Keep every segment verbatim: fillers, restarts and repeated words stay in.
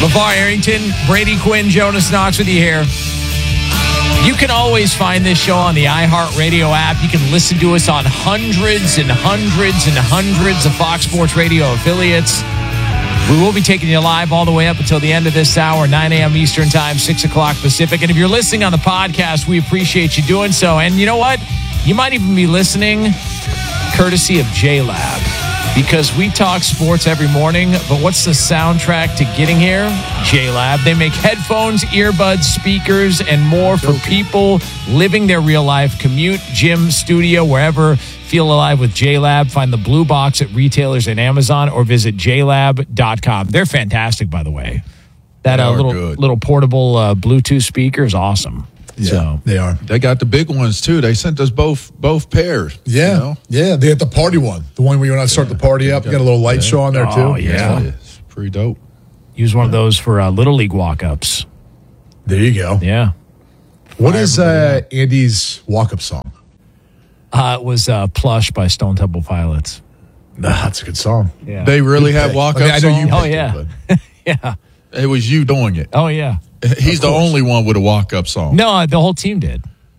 LeVar Arrington, Brady Quinn, Jonas Knox with you here. You can always find this show on the iHeartRadio app. You can listen to us on hundreds and hundreds and hundreds of Fox Sports Radio affiliates. We will be taking you live all the way up until the end of this hour, nine a.m. Eastern Time, six o'clock Pacific. And if you're listening on the podcast, we appreciate you doing so. And you know what? You might even be listening courtesy of J-Lab. Because we talk sports every morning, but what's the soundtrack to getting here? J-Lab. They make headphones, earbuds, speakers, and more for people living their real life, commute, gym, studio, wherever. Feel alive with J-Lab. Find the blue box at retailers and Amazon or visit j lab dot com. They're fantastic, by the way. That uh, little good. little portable uh, Bluetooth speaker is awesome. Yeah, so, they are. They got the big ones, too. They sent us both both pairs. Yeah. You know? Yeah, they got the party one. The one where you want to start yeah. the party up. You got a little light yeah. show on there, too. Oh, yeah. yeah. It's pretty dope. Use one of those for uh, Little League walk-ups. There you go. Yeah. What Fire is uh, Andy's walk-up song? Uh, it was uh, Plush by Stone Temple Pilots. Nah, that's a good song. Yeah. They really good have pick. walk-up I, mean, I know you Oh, yeah. It, yeah. It was you doing it. Oh, yeah. He's the only one with a walk-up song. No, the whole team did.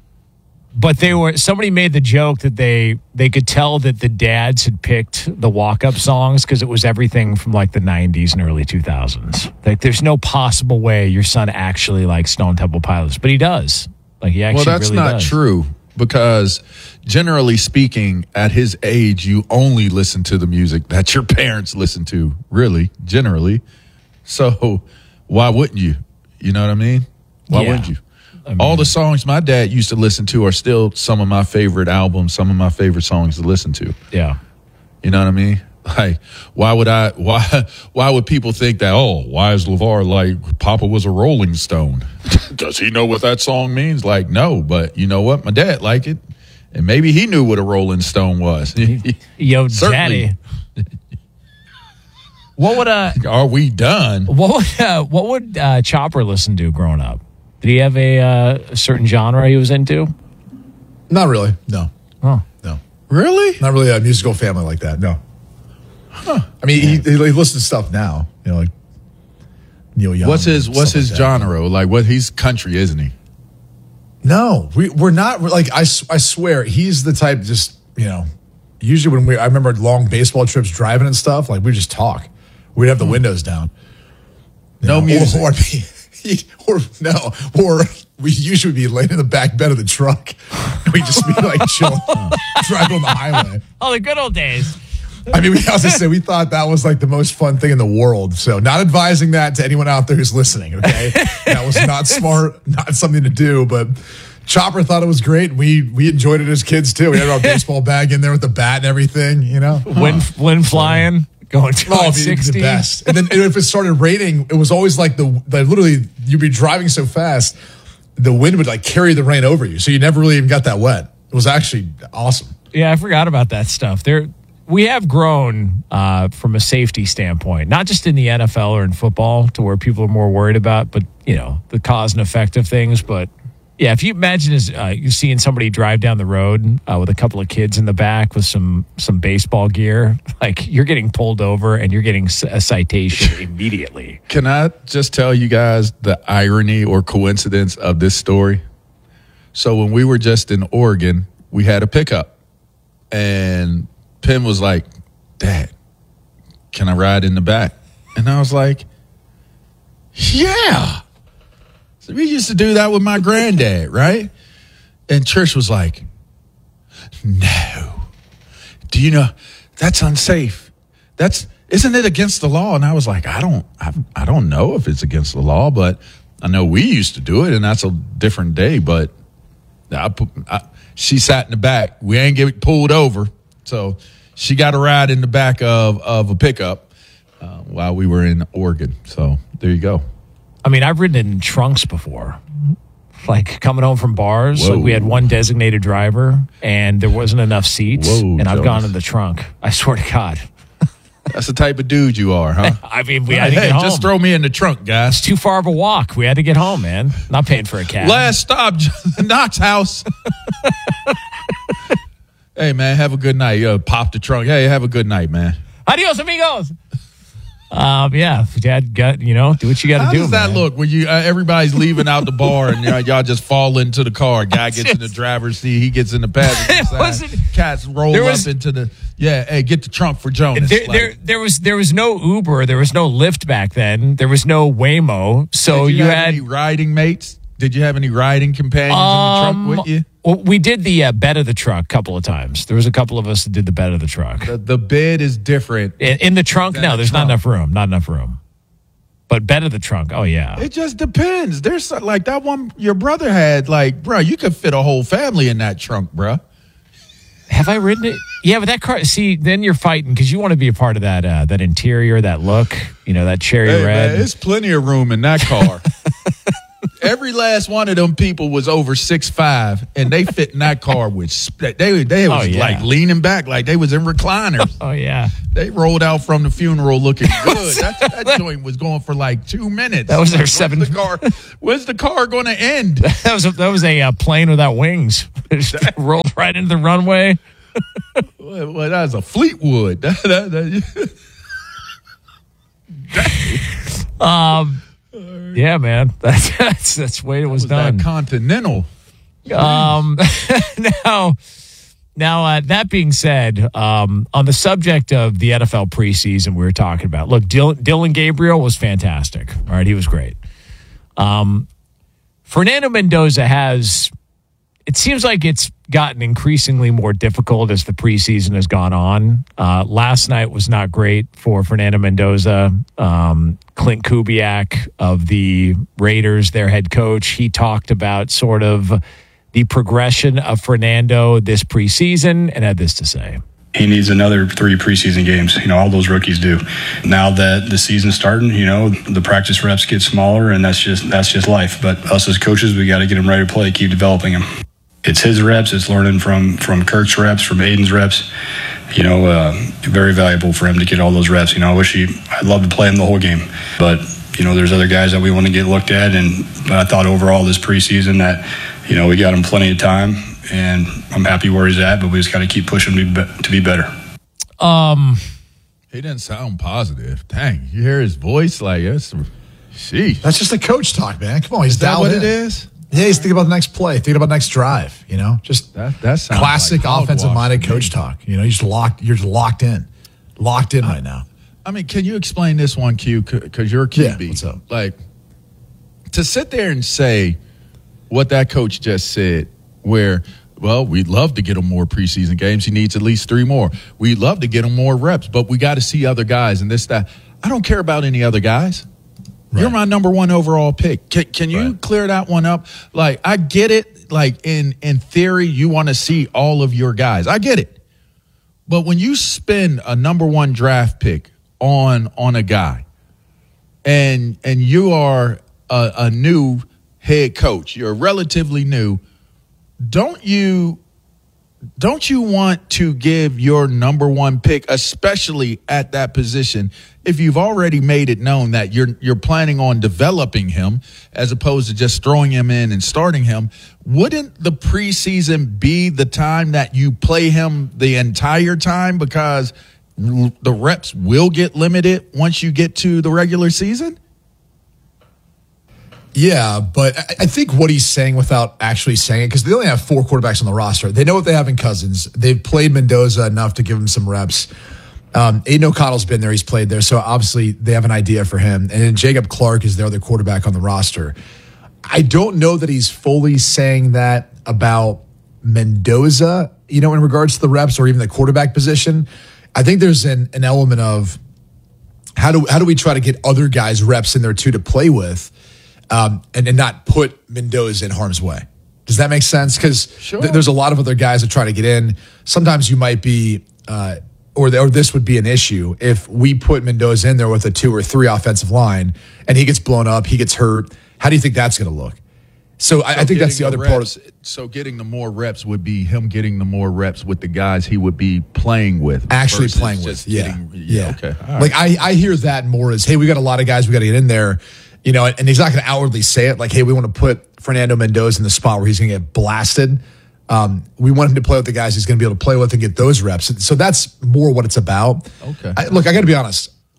But they were somebody made the joke that they they could tell that the dads had picked the walk-up songs because it was everything from like the nineties and early two thousands. Like there's no possible way your son actually likes Stone Temple Pilots, but he does. Like he actually Well, that's really not does. true because generally speaking, at his age, you only listen to the music that your parents listen to, really, generally. So why wouldn't you? You know what I mean? Why Yeah. wouldn't you? I mean, All the songs my dad used to listen to are still some of my favorite albums, some of my favorite songs to listen to. Yeah. You know what I mean? Like, why would I, why, why would people think that, oh, why is LeVar like Papa was a Rolling Stone? Does he know what that song means? Like, no, but you know what? My dad liked it. And maybe he knew what a Rolling Stone was. Yo, Certainly. daddy. What would uh Are we done? what would uh, what would uh, Chopper listen to growing up? Did he have a, uh, a certain genre he was into? Not really. No. Oh. No. Really? Not really a musical family like that. No. Huh. I mean, he, he listens to stuff now. You know, like Neil Young. What's his What's his like genre? Like, what? He's country, isn't he? No, we we're not. We're like I, I swear, he's the type. Just you know, usually when we, I remember long baseball trips driving and stuff. Like we just talk. We'd have the windows down. You No know, music. Or, or, be, or no, or we usually be laying in the back bed of the truck. And we just be like chilling, driving on the highway. Oh, the good old days. I mean, we also say we thought that was like the most fun thing in the world. So, not advising that to anyone out there who's listening. Okay, that was not smart, not something to do. But Chopper thought it was great. We we enjoyed it as kids too. We had our baseball bag in there with the bat and everything. You know, Wind, wind flying, going to oh, sixty. the best. And then and if it started raining, it was always like the like literally you'd be driving so fast, the wind would like carry the rain over you, so you never really even got that wet. It was actually awesome. Yeah, I forgot about that stuff. There, we have grown uh, from a safety standpoint, not just in the N F L or in football, to where people are more worried about, but you know, the cause and effect of things. But yeah, if you imagine as uh, you seeing somebody drive down the road uh, with a couple of kids in the back with some some baseball gear, like you're getting pulled over and you're getting a citation immediately. Can I just tell you guys the irony or coincidence of this story? So when we were just in Oregon, we had a pickup, and Pim was like, "Dad, can I ride in the back?" And I was like, "Yeah." So we used to do that with my granddad, right? And Trish was like, "No. Do you know that's unsafe? That's isn't it against the law?" And I was like, "I don't, I, I don't know if it's against the law, but I know we used to do it, and that's a different day." But I, I, she sat in the back. We ain't get pulled over, so she got a ride in the back of of a pickup uh, while we were in Oregon. So there you go. I mean, I've ridden in trunks before, like coming home from bars. Whoa. Like we had one designated driver, and there wasn't enough seats, Whoa, and I've Jonas. gone in the trunk. I swear to God. That's the type of dude you are, huh? I mean, we had to Hey, get home. just throw me in the trunk, guys. It's too far of a walk. We had to get home, man. Not paying for a cab. Last stop, Knox house. Hey, man, have a good night. Uh, pop the trunk. Hey, have a good night, man. Adios, amigos. Uh, Um, yeah, Dad, got you know, do what you got to How do. does that man. look when you uh, everybody's leaving out the bar and y'all, y'all just fall into the car? Guy gets in the driver's seat, he gets in the passenger side. Cats roll was, up into the yeah. Hey, get the trunk for Jonas. There, like, there, there was there was no Uber, there was no Lyft back then, there was no Waymo, so did you, you have had any riding mates. Did you have any riding companions um, in the truck with you? Well, we did the uh, bed of the truck a couple of times. There was a couple of us that did the bed of the truck. The, the bed is different. In, in the trunk, no, the there's trunk. not enough room. Not enough room. But bed of the trunk, oh yeah. It just depends. There's so- like that one your brother had. Like, bro, you could fit a whole family in that trunk, bro. Have I ridden it? Yeah, but that car. See, then you're fighting because you want to be a part of that uh, that interior, that look. You know, that cherry Hey, red. man, it's plenty of room in that car. Every last one of them people was over six five, and they fit in that car with sp- they they was Oh, yeah. like leaning back, like they was in recliners. oh yeah, They rolled out from the funeral looking good. that, that joint was going for like two minutes. That was their Like, seven- When's the car, when's the car going to end? that was a, that was a uh, plane without wings. It just rolled right into the runway. Well, well, that was a Fleetwood. That- that- that- Um, yeah, man, that's that's that's the way it was, was done. that Continental. Um, now, now uh, that being said, um, on the subject of the N F L preseason, we were talking about. Look, Dylan, Dylan Gabriel was fantastic. All right, he was great. Um, Fernando Mendoza has. It seems like it's gotten increasingly more difficult as the preseason has gone on. Uh, last night was not great for Fernando Mendoza. Um, Clint Kubiak of the Raiders, their head coach, he talked about sort of the progression of Fernando this preseason and had this to say. He needs another three preseason games. You know, all those rookies do. Now that the season's starting, you know, the practice reps get smaller, and that's just that's just life. But us as coaches, we got to get him ready to play, keep developing him. It's his reps. It's learning from from Kirk's reps, from Aiden's reps. You know, uh, very valuable for him to get all those reps. You know, I wish he, I'd love to play him the whole game. But, you know, there's other guys that we want to get looked at. And but I thought overall this preseason that, you know, we got him plenty of time. And I'm happy where he's at, but we just got to keep pushing him to be, to be better. Um, He didn't sound positive. Dang, you hear his voice? Like, that's, sheesh. That's just the coach talk, man. Come on, he's Is that dialed what in. it is? Yeah, he's thinking about the next play, thinking about the next drive. You know, just That, that sounds classic like offensive-minded hogwash to me. coach talk. You know, you're just locked. You're just locked in, locked in right now. I mean, can you explain this one, Q? Because you're a Q B. Yeah, what's up? Like, to sit there and say what that coach just said, where, well, we'd love to get him more preseason games. He needs at least three more. We'd love to get him more reps, but we got to see other guys and this, that. I don't care about any other guys. Right. You're my number one overall pick. Can, can you Right. clear that one up? Like, I get it. Like, in, in theory, you want to see all of your guys. I get it. But when you spend a number one draft pick on on a guy, and and you are a, a new head coach, you're relatively new, don't you don't you want to give your number one pick, especially at that position, if you've already made it known that you're you're planning on developing him as opposed to just throwing him in and starting him? Wouldn't the preseason be the time that you play him the entire time, because the reps will get limited once you get to the regular season? Yeah, but I I think what he's saying without actually saying it, because they only have four quarterbacks on the roster. They know what they have in Cousins. They've played Mendoza enough to give him some reps. Um, Aiden O'Connell's been there. He's played there. So obviously they have an idea for him. And then Jacob Clark is their other quarterback on the roster. I don't know that he's fully saying that about Mendoza, you know, in regards to the reps or even the quarterback position. I think there's an, an element of how do how do we try to get other guys reps in there too to play with, um, and, and not put Mendoza in harm's way. Does that make sense? Because Sure. th- there's a lot of other guys that try to get in. Sometimes you might be, uh, or the, or this would be an issue if we put Mendoza in there with a two or three offensive line and he gets blown up, he gets hurt. How do you think that's going to look? So, I, I think that's the Getting other part. reps- Of, So getting the more reps would be him getting the more reps with the guys he would be playing with. actually versus playing with. just Yeah. getting- yeah. Okay. All right. Like I, I hear that more as, hey, we got a lot of guys we got to get in there, you know, and he's not going to outwardly say it like, hey, we want to put Fernando Mendoza in the spot where he's going to get blasted. Um, we want him to play with the guys he's going to be able to play with and get those reps. So that's more what it's about. Okay. I, look, I got to be honest.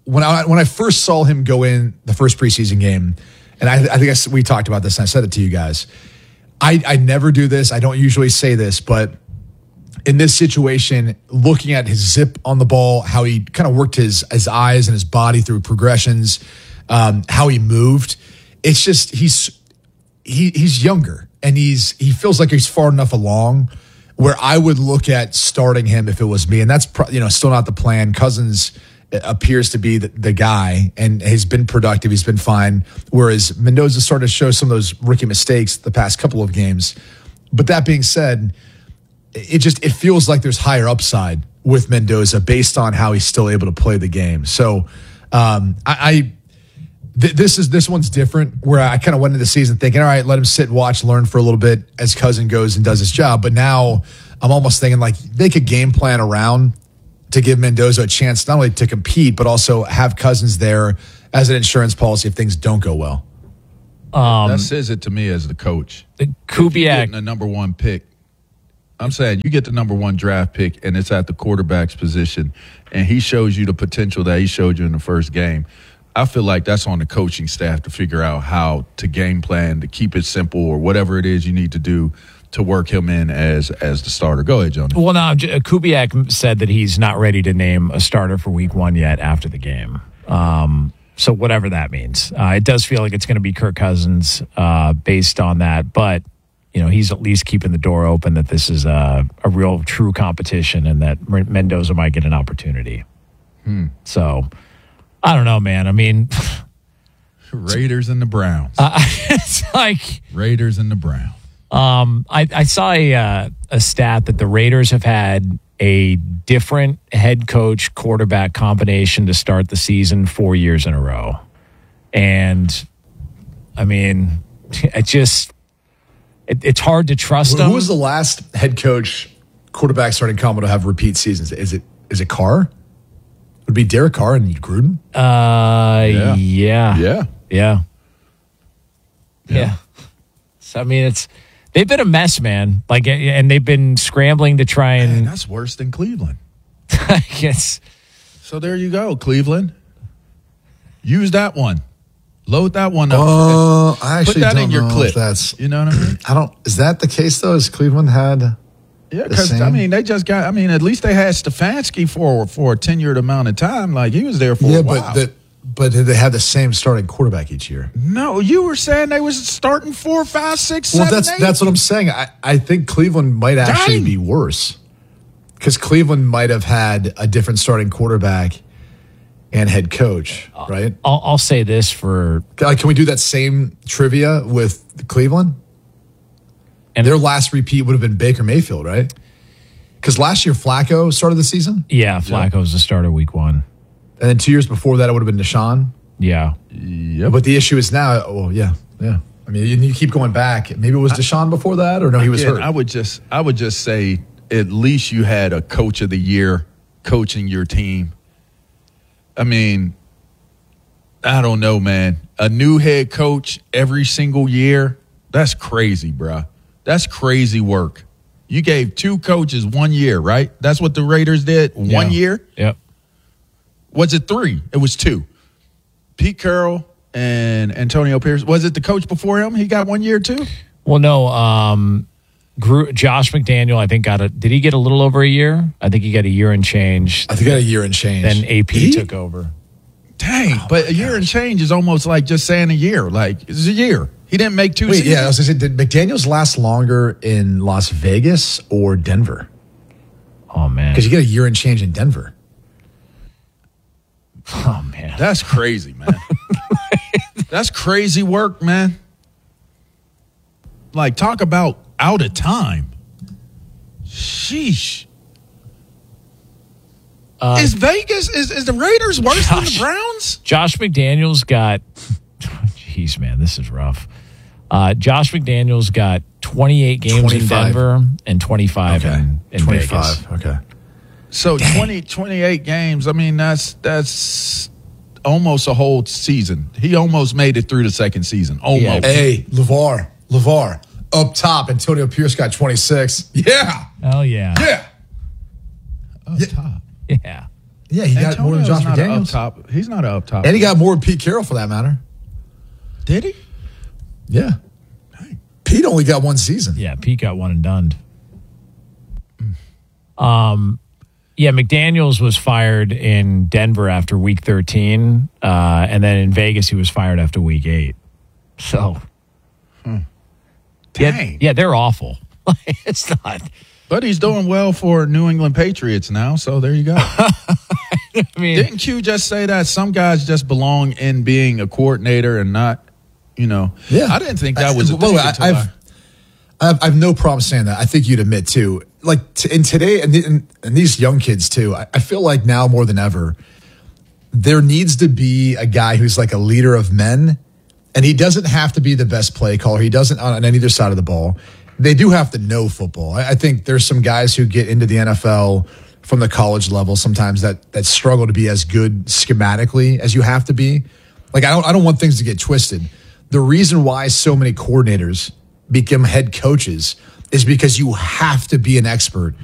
when I when I first saw him go in the first preseason game, and I, I think I, we talked about this, and I said it to you guys. I, I never do this. I don't usually say this, but in this situation, looking at his zip on the ball, how he kind of worked his his eyes and his body through progressions, um, how he moved, it's just he's he he's younger and he's he feels like he's far enough along where I would look at starting him if it was me, and that's pro- you know still not the plan. Cousins appears to be the, the guy and has been productive. He's been fine. Whereas Mendoza started to show some of those rookie mistakes the past couple of games. But that being said, it just it feels like there's higher upside with Mendoza based on how he's still able to play the game. So um, I, I th- this is this one's different. Where I kind of went into the season thinking, all right, let him sit, watch, learn for a little bit as Cousin goes and does his job. But now I'm almost thinking like they could game plan around to give Mendoza a chance not only to compete, but also have Cousins there as an insurance policy if things don't go well. Um, that says it to me as the coach. The Kubiak, the number one pick. I'm saying you get the number one draft pick, and it's at the quarterback's position, and he shows you the potential that he showed you in the first game. I feel like that's on the coaching staff to figure out how to game plan, to keep it simple, or whatever it is you need to do to work him in as as the starter. Go ahead, Johnny. Well, no, Kubiak said that he's not ready to name a starter for week one yet after the game. Um, so whatever that means. Uh, it does feel like it's going to be Kirk Cousins uh, based on that. But, you know, he's at least keeping the door open that this is a, a real true competition and that Mendoza might get an opportunity. Hmm. So, I don't know, man. I mean... Raiders and the Browns. Uh, it's like... Raiders and the Browns. Um, I, I saw a, uh, a stat that the Raiders have had a different head coach quarterback combination to start the season four years in a row. And I mean, it just, it, it's hard to trust them. Who was the last head coach quarterback starting combo to have repeat seasons? Is it, is it Carr? It would be Derek Carr and Gruden? Uh, yeah. Yeah. Yeah. Yeah. Yeah. So, I mean, it's, they've been a mess, man. Like, and they've been scrambling to try and. Man, that's worse than Cleveland. Yes. So there you go, Cleveland. Use that one. Load that one up. Uh, I actually Put that don't in your know clip. if that's. You know what I mean? I don't. Is that the case though? Is Cleveland had? Yeah, because I mean, they just got. I mean, at least they had Stefanski for for a tenured amount of time. Like he was there for yeah, a while. but the, but did they have the same starting quarterback each year? No, you were saying they was starting four, five, six, Well, seven, that's eight. that's what I'm saying. I, I think Cleveland might actually Dang. be worse because Cleveland might have had a different starting quarterback and head coach, right? I'll, I'll say this for. Like, can we do that same trivia with Cleveland? And their last repeat would have been Baker Mayfield, right? Because last year Flacco started the season, Yeah, Flacco's the starter week one. and then two years before that it would have been Deshaun. Yeah. Yep. But the issue is now, well, yeah, yeah. I mean, you, you keep going back. Maybe it was Deshaun before that, or no, he was Again, hurt. I would just, I would just say, at least you had a coach of the year coaching your team. I mean, I don't know, man. A new head coach every single year, that's crazy, bruh. That's crazy work. You gave two coaches one year, right? That's what the Raiders did, one Yeah. year? Yep. Was it three? It was two. Pete Carroll and Antonio Pierce. Was it the coach before him? He got one year too? Well, no. Um, Gru- Josh McDaniel, I think, got a. Did he get a little over a year? I think he got a year and change. I think he got a year and change. Then A P He- took over. Dang, but a year and change is almost like just saying a year. Like, it's a year. He didn't make two Wait, seasons. yeah, I was going to say, did McDaniels last longer in Las Vegas or Denver? Oh man. Because you get a year and change in Denver. Oh man. That's crazy, man. That's crazy work, man. Like, talk about out of time. Sheesh. Uh, is Vegas, is, is the Raiders worse than the Browns? Josh McDaniels got. Jeez, man, this is rough. Uh, Josh McDaniels got twenty-eight games in twenty-five. Denver and twenty-five Okay. in, in Vegas. twenty-five. Okay. So twenty, twenty-eight games. I mean, that's that's almost a whole season. He almost made it through the second season. Almost. Yeah. Hey, LeVar, LeVar. Up top, Antonio Pierce got twenty-six. Yeah. Oh yeah. Yeah. Up Yeah. top. Yeah. Yeah, he got more than Antonio's Josh not a up McDaniels. top. He's not an up top. And he got more than Pete Carroll for that matter. Did he? Yeah. Pete only got one season. Yeah, Pete got one and done. Um, yeah, McDaniels was fired in Denver after week thirteen, uh, and then in Vegas he was fired after week eight. So, Hmm. yeah, Dang. yeah, they're awful. It's not. But he's doing well for New England Patriots now, so there you go. I mean, Didn't Q just say that some guys just belong in being a coordinator and not, you know? Yeah. I didn't think that was a By the thing way, until I've, I- I've I've no problem saying that. I think you'd admit too. Like t- in today, and, and, and these young kids too. I, I feel like now more than ever, there needs to be a guy who's like a leader of men, and he doesn't have to be the best play caller. He doesn't on, on either side of the ball. They do have to know football. I, I think there's some guys who get into the N F L from the college level sometimes that that struggle to be as good schematically as you have to be. Like I don't I don't want things to get twisted. The reason why so many coordinators become head coaches is because you have to be an expert